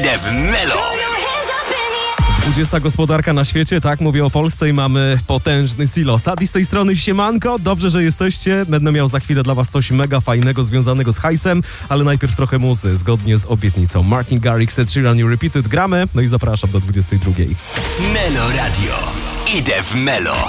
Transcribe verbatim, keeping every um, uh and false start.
Idę w Melo. dwudziesta gospodarka na świecie, tak mówię o Polsce i mamy potężny silos. Adi z tej strony, siemanko, dobrze, że jesteście. Będę miał za chwilę dla was coś mega fajnego związanego z hajsem, ale najpierw trochę muzy, zgodnie z obietnicą. Martin Garrix, Ed Sheeran, You Repeated, gramy, no i zapraszam do dwudziestej drugiej. Melo Radio. Idę w Melo.